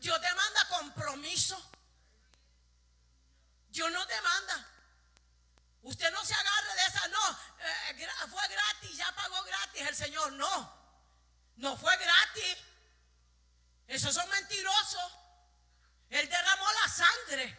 Dios demanda compromiso. Dios no demanda. Usted no se agarre de esa, no, fue gratis, ya pagó gratis el Señor. No fue gratis. Esos son mentirosos. Él derramó la sangre.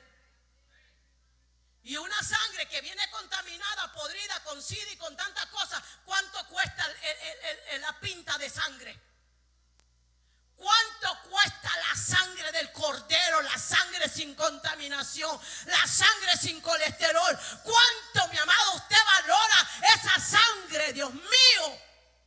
Y una sangre que viene contaminada, podrida, con sida y con tantas cosas. ¿Cuánto cuesta la pinta de sangre? ¿Cuánto cuesta la sangre del cordero? La sangre sin contaminación, la sangre sin colesterol. ¿Cuánto, mi amado, usted valora esa sangre, Dios mío?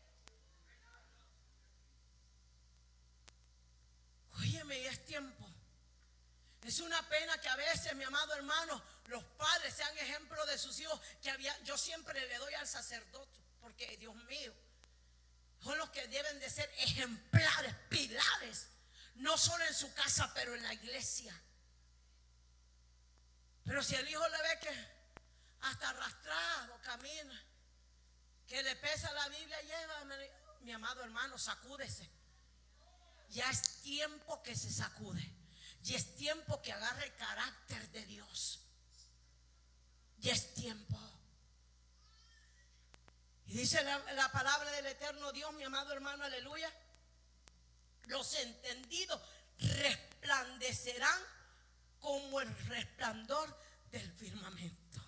Óyeme, y es tiempo. Es una pena que a veces, mi amado hermano, los padres sean ejemplo de sus hijos. Yo siempre le doy al sacerdote, porque Dios mío, son los que deben de ser ejemplares, pilares, no solo en su casa, pero en la iglesia. Pero si el hijo le ve que hasta arrastrado camina, que le pesa la Biblia, llévame, mi amado hermano, sacúdese. Ya es tiempo que se sacude. Y es tiempo que agarre el carácter de Dios. Ya es tiempo. Y dice la palabra del eterno Dios, mi amado hermano, aleluya. Los entendidos resplandecerán como el resplandor del firmamento.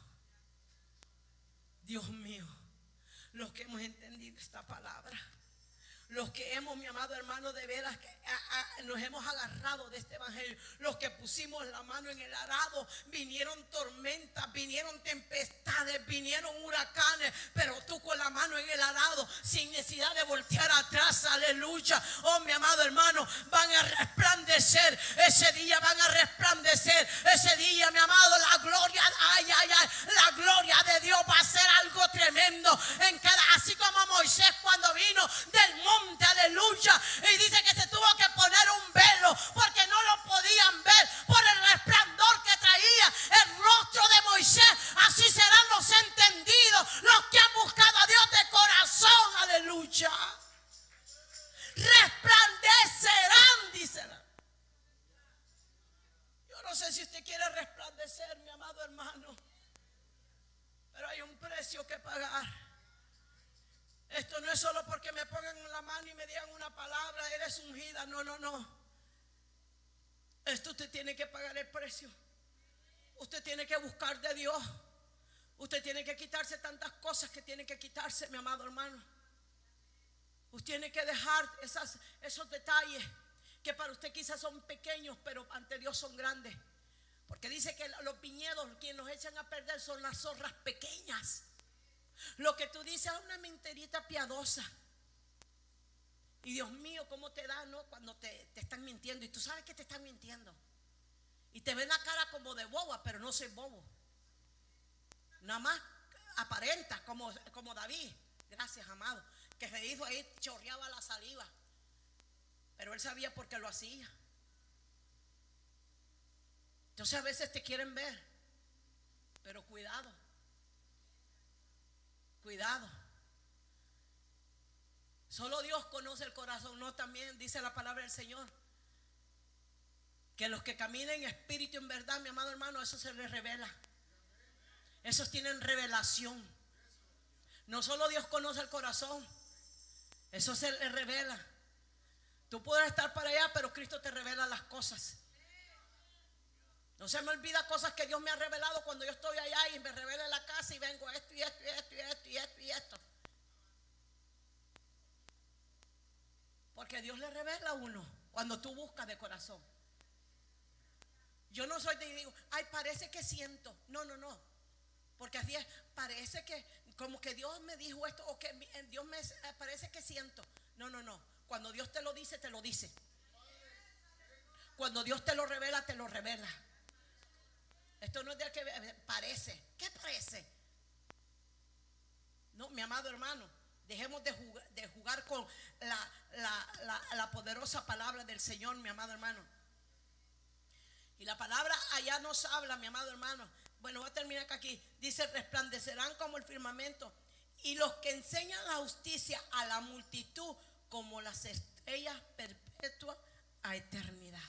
Dios mío, los que hemos entendido esta palabra, los que hemos, mi amado hermano, de veras nos hemos agarrado de este evangelio, los que pusimos la mano en el arado, vinieron tormentas, vinieron tempestades, vinieron huracanes, pero tú con la mano en el arado, sin necesidad de voltear atrás, aleluya. Oh, mi amado hermano, van a resplandecer ese día, van a resplandecer ese día, mi amado. La gloria, la gloria de Dios va a ser algo tremendo así como Moisés cuando vino del monte, aleluya, y dice que se tuvo que poner un velo porque no lo podían ver por el resplandor que traía el rostro de Moisés. Así serán los entendidos, los que han buscado a Dios de corazón, aleluya. Resplandecerán, dice. Yo no sé si usted quiere resplandecer, mi amado hermano, pero hay un precio que pagar. Esto no es solo porque me pongan en la mano y me digan una palabra, eres ungida. No. Esto usted tiene que pagar el precio. Usted tiene que buscar de Dios. Usted tiene que quitarse tantas cosas que tiene que quitarse, mi amado hermano. Usted tiene que dejar esos detalles que para usted quizás son pequeños, pero ante Dios son grandes. Porque dice que los viñedos, quienes los echan a perder son las zorras pequeñas. Lo que tú dices es una mentirita piadosa. Y Dios mío, cómo te da, ¿no? Cuando te están mintiendo y tú sabes que te están mintiendo. Y te ven la cara como de boba, pero no soy bobo. Nada más aparenta como David. Gracias, amado. Que se hizo ahí, chorreaba la saliva. Pero él sabía por qué lo hacía. Entonces a veces te quieren ver. Pero cuidado. Cuidado. Solo Dios conoce el corazón. No, también dice la palabra del Señor que los que caminen en espíritu y en verdad, mi amado hermano, eso se les revela. Esos tienen revelación. No solo Dios conoce el corazón, eso se les revela. Tú puedes estar para allá, pero Cristo te revela las cosas. No se me olvida cosas que Dios me ha revelado cuando yo estoy allá y me revela en la casa y vengo esto y esto y esto y esto y esto y esto. Porque Dios le revela a uno cuando tú buscas de corazón. Yo no soy de digo, ay, parece que siento. No. Porque así es, parece que como que Dios me dijo esto o que Dios me parece que siento. No. Cuando Dios te lo dice, te lo dice. Cuando Dios te lo revela, te lo revela. Esto no es de que parece. ¿Qué parece? No, mi amado hermano, dejemos de jugar con la poderosa palabra del Señor, mi amado hermano. Y la palabra allá nos habla, mi amado hermano. Bueno, voy a terminar aquí. Dice, resplandecerán como el firmamento, y los que enseñan la justicia a la multitud como las estrellas perpetuas a eternidad.